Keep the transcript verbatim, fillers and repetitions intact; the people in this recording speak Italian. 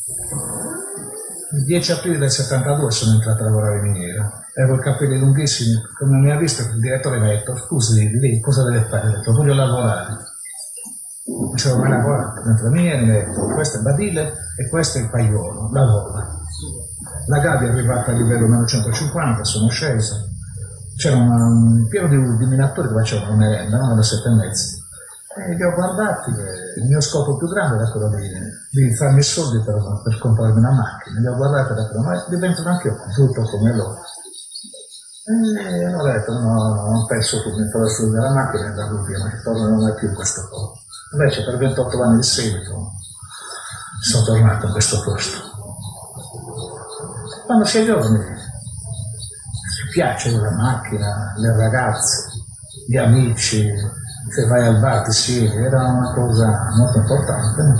Il dieci aprile del settantadue sono entrato a lavorare in miniera. Avevo i capelli lunghissimi, come mi ha visto il direttore mi ha detto: scusi, lei cosa deve fare? Ho detto: voglio lavorare. Non ci avevo mai lavorato. Dentro la miniera mi ha detto: questo è il badile e questo è il paiolo, lavora. La gabbia è arrivata a livello meno centocinquanta, sono sceso. C'era una, un pieno di, di minatori che facevano una merenda, no? Alle sette e mezza. E li ho guardati, e il mio scopo più grande era quello di, di farmi soldi per, per comprarmi una macchina. Li ho guardati e ho detto: ma divento anche io tutto come loro. E ho detto: no, non penso che mi farò soldi della macchina e andare via, ma che tornerò mai più in questo posto. Invece per ventotto anni di seguito sono tornato a questo posto. Quando si è giovani ci piace la macchina, le ragazze, gli amici, se vai al bar ti siedi, era una cosa molto importante.